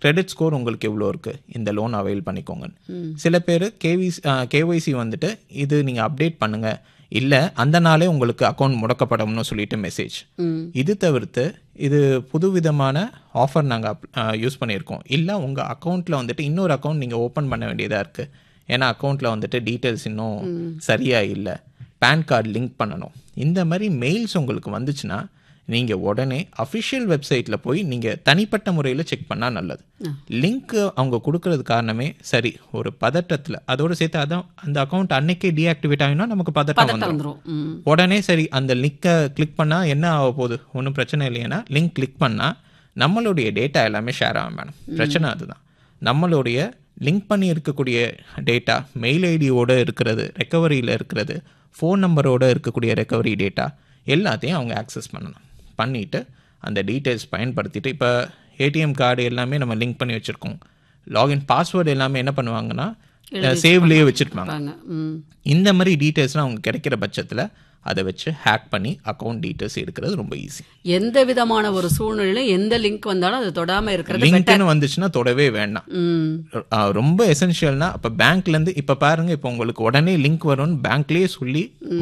Credit score உங்களுக்கு எவ்வளோ இருக்குது, இந்த லோன் அவைல் பண்ணிக்கோங்க. சில பேர் கேஒய்சி வந்துட்டு இது நீங்கள் அப்டேட் பண்ணுங்கள், இல்லை அந்த நாளே உங்களுக்கு அக்கௌண்ட் முடக்கப்படணும்னு சொல்லிட்டு மெசேஜ். இது தவிர்த்து இது புதுவிதமான ஆஃபர் நாங்கள் யூஸ் பண்ணியிருக்கோம். இல்லை உங்கள் அக்கௌண்ட்டில் வந்துட்டு இன்னொரு அக்கௌண்ட் நீங்கள் ஓப்பன் பண்ண வேண்டியதாக இருக்குது, ஏன்னா அக்கௌண்ட்டில் வந்துட்டு டீட்டெயில்ஸ் இன்னும் சரியாக இல்லை, பேன் கார்டு லிங்க் பண்ணணும். இந்த மாதிரி மெயில்ஸ் உங்களுக்கு வந்துச்சுன்னா நீங்கள் உடனே அஃபிஷியல் வெப்சைட்டில் போய் நீங்கள் தனிப்பட்ட முறையில் செக் பண்ணால் நல்லது. லிங்க்கு அவங்க கொடுக்கறது காரணமே சரி ஒரு பதட்டத்தில், அதோடு சேர்த்து அதான் அந்த அக்கௌண்ட் அன்னைக்கே டீஆக்டிவேட் ஆகினா நமக்கு பதட்டம் வந்துடும். உடனே சரி அந்த லிங்கை கிளிக் பண்ணால் என்ன ஆக போகுது, ஒன்றும் பிரச்சனை இல்லைன்னா லிங்க் கிளிக் பண்ணால் நம்மளுடைய டேட்டா எல்லாமே ஷேர் ஆகும் மேடம். பிரச்சனை அதுதான். நம்மளுடைய லிங்க் பண்ணி இருக்கக்கூடிய டேட்டா, மெயில் ஐடியோடு இருக்கிறது, ரெக்கவரியில் இருக்கிறது, ஃபோன் நம்பரோடு இருக்கக்கூடிய ரெக்கவரி டேட்டா எல்லாத்தையும் அவங்க ஆக்சஸ் பண்ணணும். பண்ணிவிட்டு அந்த டீட்டெயில்ஸ் பயன்படுத்திட்டு, இப்போ ஏடிஎம் கார்டு எல்லாமே நம்ம லிங்க் பண்ணி வச்சுருக்கோம், லாகின் பாஸ்வேர்டு எல்லாமே என்ன பண்ணுவாங்கன்னா சேவ்லேயே வச்சுருப்பாங்க. இந்த மாதிரி டீட்டெயில்ஸ்லாம் அவங்க கிடைக்கிற பட்சத்தில் அதை வச்சு ஹேக் பண்ணி அக்கௌண்ட் டீட்டெயில்ஸ் எடுக்கிறது ரொம்ப ஈஸி. எந்த விதமான ஒரு சூழ்நிலையிலும் எந்த லிங்க் வந்தாலும் அது தொடாமல் இருக்கிறது. லிங்க்னு வந்துச்சுன்னா தொடவே வேண்டாம். ரொம்ப எசென்ஷியல்னா இப்போ பேங்க்லேருந்து இப்போ பாருங்கள், இப்போ உங்களுக்கு உடனே லிங்க் வரும்னு பேங்க்லேயே சொல்லி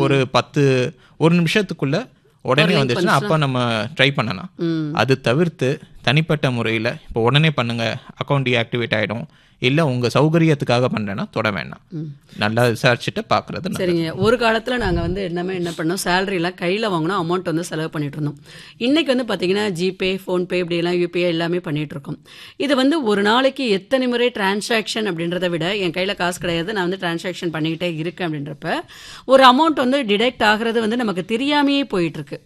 ஒரு நிமிஷத்துக்குள்ளே உடனே வந்துச்சுன்னா அப்போ நம்ம ட்ரை பண்ணலாம். அது தவிர்த்து தனிப்பட்ட முறையில் இப்போ உடனே பண்ணுங்கள், அக்கௌண்ட் டீஆக்டிவேட் ஆகிடும், இல்லை உங்கள் சௌகரியத்துக்காக பண்ணுறேன்னா தொட வேண்டாம், நல்லா விசாரிச்சுட்டு பார்க்குறது. சரிங்க. ஒரு காலத்தில் நாங்கள் என்ன பண்ணோம், சேலரிலாம் கையில் வாங்கினோம், அமௌண்ட் செலவு பண்ணிட்டு இருந்தோம். இன்றைக்கி பார்த்தீங்கன்னா ஜிபே, ஃபோன்பே, இப்படிலாம் யூபிஐ எல்லாமே பண்ணிகிட்டு இருக்கோம். இது ஒரு நாளைக்கு எத்தனை முறை டிரான்சாக்ஷன் அப்படின்றத விட என் கையில் காசு கிடையாது, நான் டிரான்சாக்ஷன் பண்ணிக்கிட்டே இருக்கேன் அப்படின்றப்ப ஒரு அமௌண்ட் டிடெக்ட் ஆகிறது நமக்கு தெரியாமையே போயிட்டுருக்கு.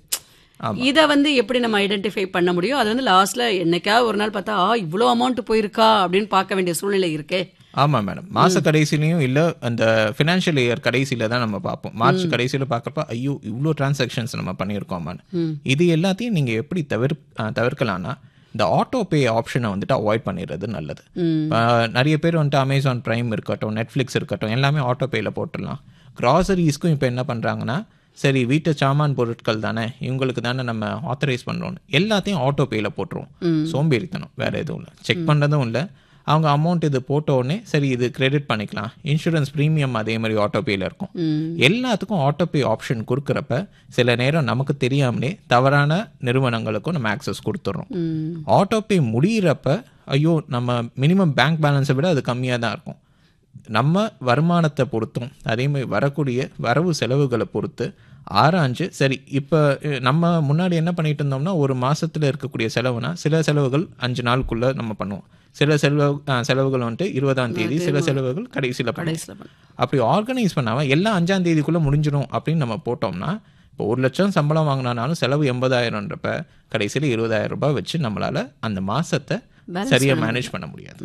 இதை எப்படி நம்ம ஐடென்டிஃபை பண்ண முடியும்? அது லாஸ்ட்ல என்னைக்காவது ஒரு நாள் பார்த்தா இவ்வளோ அமௌண்ட் போயிருக்கா அப்படின்னு பார்க்க வேண்டிய சூழ்நிலை இருக்கே. ஆமாம் மேடம். மாத கடைசிலையும் இல்லை அந்த ஃபினான்ஷியல் இயர் கடைசியில் தான் நம்ம பார்ப்போம். மார்ச் கடைசியில் பார்க்குறப்ப ஐயோ இவ்வளோ டிரான்சாக்ஷன்ஸ் நம்ம பண்ணியிருக்கோமான்னு. இது எல்லாத்தையும் நீங்கள் எப்படி தவிர்க்கலாம்னா இந்த ஆட்டோ பே ஆப்ஷனை அவாய்ட் பண்ணிடுறது நல்லது. நிறைய பேர் அமேசான் பிரைம் இருக்கட்டும், நெட்ஃப்ளிக்ஸ் இருக்கட்டும், எல்லாமே ஆட்டோ பேயில் போட்டுடலாம். கிராசரிஸ்க்கும் இப்போ என்ன பண்ணுறாங்கன்னா சரி வீட்டு சாமான் பொருட்கள் தானே, இவங்களுக்கு தானே நம்ம ஆத்தரைஸ் பண்ணுறோன்னு எல்லாத்தையும் ஆட்டோ பேயில் போட்டுருவோம். சோம்பேறித்தனம், வேறு எதுவும் இல்லை, செக் பண்ணுறதும் இல்லை. அவங்க அமௌண்ட் இது போட்ட உடனே சரி இது கிரெடிட் பண்ணிக்கலாம். இன்சூரன்ஸ் ப்ரீமியம் அதே மாதிரி ஆட்டோ பேயில் இருக்கும். எல்லாத்துக்கும் ஆட்டோ பே ஆப்ஷன் கொடுக்குறப்ப சில நேரம் நமக்கு தெரியாமலே தவறான நிறுவனங்களுக்கும் நம்ம ஆக்சஸ் கொடுத்துட்றோம். ஆட்டோ பே முடிகிறப்ப ஐயோ நம்ம மினிமம் பேங்க் பேலன்ஸை விட அது கம்மியாக தான் இருக்கும். நம்ம வருமானத்தை பொறுத்தும் அதே மாதிரி வரக்கூடிய வரவு செலவுகளை பொறுத்து ஆராய்ஞ்சு சரி இப்போ நம்ம முன்னாடி என்ன பண்ணிட்டு இருந்தோம்னா ஒரு மாதத்தில் இருக்கக்கூடிய செலவுனா சில செலவுகள் 5 நாளுக்குள்ளே நம்ம பண்ணுவோம், சில செலவுகள் 20ஆம் தேதி, சில செலவுகள் கடைசியில் பண்ணுவோம். அப்படி ஆர்கனைஸ் பண்ணாமல் எல்லாம் 5ஆம் தேதிக்குள்ளே முடிஞ்சிடும் அப்படின்னு நம்ம போட்டோம்னா இப்போ 1 லட்சம் சம்பளம் வாங்கினாலும் செலவு 80,000ன்றப்ப கடைசியில் 20,000 ரூபாய் வச்சு நம்மளால் அந்த மாதத்தை சரியா மேனேஜ் பண்ண முடியாது.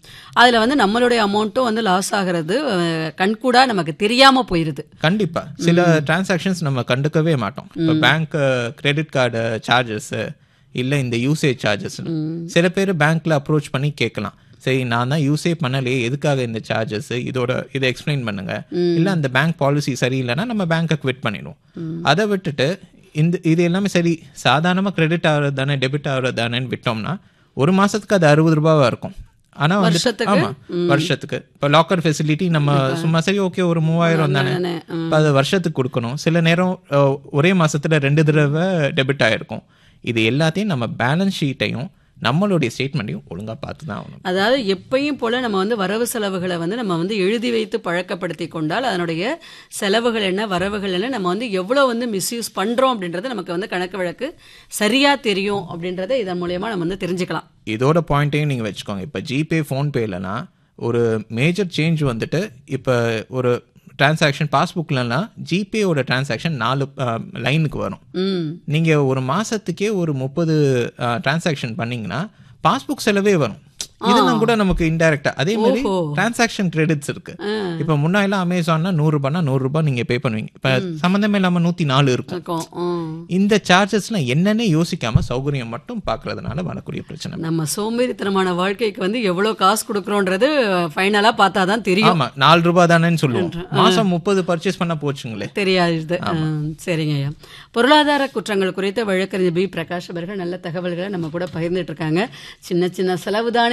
அதுல நம்மளுடைய அமௌண்ட்டும் லாஸ் ஆகிறது கண்கூடா நமக்கு தெரியாம போயிருது. கண்டிப்பா சில டிரான்சாக்ஷன்ஸ் நம்ம கண்டுக்கவே மாட்டோம். இப்போ பேங்க் கிரெடிட் கார்டு சார்ஜஸ் இல்லை இந்த யூசேஜ் சார்ஜஸ் சில பேர் பேங்க்ல அப்ரோச் பண்ணி கேட்கலாம், சரி நான் தான் யூஸே பண்ணலையே எதுக்காக இந்த சார்ஜஸ், இதை எக்ஸ்பிளைன் பண்ணுங்க. இல்லை அந்த பேங்க் பாலிசி சரியில்லைன்னா நம்ம பேங்கை குவிட் பண்ணிடுவோம். அதை விட்டுட்டு இது எல்லாமே சரி சாதாரணமாக கிரெடிட் ஆகிறது தானே டெபிட் ஆகிறது தானேன்னு விட்டோம்னா ஒரு மாசத்துக்கு அது 60 ரூபாவா இருக்கும். ஆனா வருஷத்துக்கு இப்போ லாக்கர் ஃபெசிலிட்டி நம்ம சும்மா சரி ஓகே ஒரு 3000 தானே, இப்போ அது வருஷத்துக்கு கொடுக்கணும். சில நேரம் ஒரே மாசத்துல 2 தடவை டெபிட் ஆயிருக்கும். இது எல்லாத்தையும் நம்ம பேலன்ஸ் ஷீட்டையும் நம்மளுடைய ஸ்டேட்மெண்ட்டையும் ஒழுங்காக பார்த்து தான் ஆகணும். அதாவது எப்பயும் போல நம்ம வரவு செலவுகளை நம்ம எழுதி வைத்து பழக்கப்படுத்தி கொண்டால் அதனுடைய செலவுகள் என்ன வரவுகள் என்ன நம்ம எவ்வளோ மிஸ்யூஸ் பண்ணுறோம் அப்படின்றது நமக்கு கணக்கு வழக்கு சரியாக தெரியும் அப்படின்றத இதன் மூலயமா நம்ம தெரிஞ்சுக்கலாம். இதோட பாயிண்ட்டையும் நீங்கள் வச்சுக்கோங்க. இப்போ ஜிபே ஃபோன்பேலனா ஒரு மேஜர் சேஞ்ச் இப்போ ஒரு டிரான்சாக்ஷன் பாஸ்புக்லாம் ஜிபேயோட டிரான்சாக்ஷன் 4 லைனுக்கு வரும். நீங்கள் ஒரு மாதத்துக்கே ஒரு 30 டிரான்சாக்ஷன் பண்ணிங்கன்னா பாஸ்புக் செலவே வரும். இதெல்லாம் கூட நமக்கு இன்டைரக்டா அதே மாதிரி டிரான்சாக்ஷன் கிரெடிட்ஸ் இருக்கு. இப்ப முன்னாடிலாம் அமேசான்னா 100 ரூபாய்னா 100 ரூபாய் நீங்க பே பண்ணுவீங்க, இப்ப சம்பந்தமே இல்லாம 104 இருக்கும். இந்த சார்ஜஸ்லாம் என்னன்னே யோசிக்காம சௌகரியம் மட்டும் பாக்குறதுனால வரக்கூடிய பிரச்சனை. நம்ம சோம்பேறித்தனமான வாழ்க்கைக்கு எவ்வளவு காசு கொடுக்கறோன்றது ஃபைனலா பார்த்தாதான் தெரியும். ஆமா 4 ரூபாய் தானேன்னு சொல்லுவோம், மாசம் 30 பர்ச்சேஸ் பண்ண போச்சுங்களே தெரியாது. சரிங்க ஐயா. பொருளாதார குற்றங்கள் குறித்த வழக்கறிஞர் பி. பிரகாஷ் அவர்கள் நல்ல தகவல்களை நம்ம கூட பகிர்ந்துட்டு இருக்காங்க. சின்ன சின்ன செலவுதானே